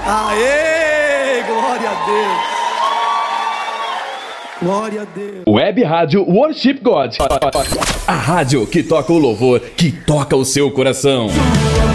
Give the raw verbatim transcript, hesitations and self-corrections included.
Aê! Glória a Deus! Glória a Deus! Web Rádio Worship God. A rádio que toca o louvor, que toca o seu coração.